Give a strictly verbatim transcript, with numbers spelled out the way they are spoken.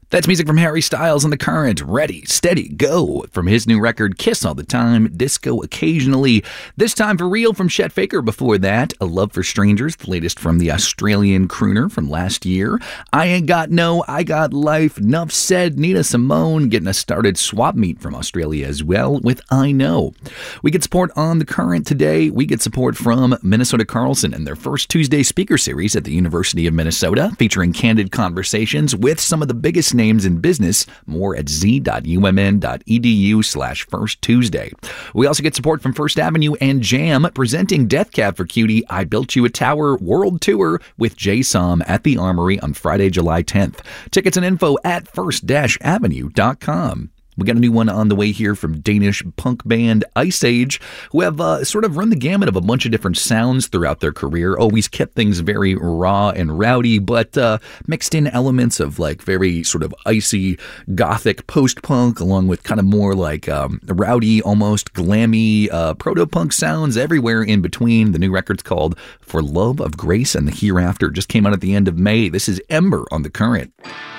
That's music from Harry Styles on The Current. Ready, steady, go. From his new record, Kiss All the Time, Disco Occasionally. This time for real from Chet Faker. Before that, A Love for Strangers, the latest from the Australian crooner from last year. I Ain't Got No, I Got Life. Nuff Said, Nina Simone getting us started. Swap Meet from Australia as well with I Know. We get support on The Current today. We get support from Minnesota Carlson and their first Tuesday speaker series at the University of Minnesota, featuring candid conversations with some of the biggest names in business. More at z.umn.edu slash first Tuesday. We also get support from First Avenue and Jam, presenting Death Cab for Cutie, I Built You a Tower World Tour with Jay Som at the Armory on Friday, July tenth. Tickets and info at first avenue dot com. We got a new one on the way here from Danish punk band Ice Age, who have uh, sort of run the gamut of a bunch of different sounds throughout their career. Always kept things very raw and rowdy, but uh, mixed in elements of like very sort of icy, gothic post-punk, along with kind of more like um, rowdy, almost glammy uh, proto-punk sounds everywhere in between. The new record's called For Love of Grace and the Hereafter. Just came out at the end of May. This is Ember on The Current.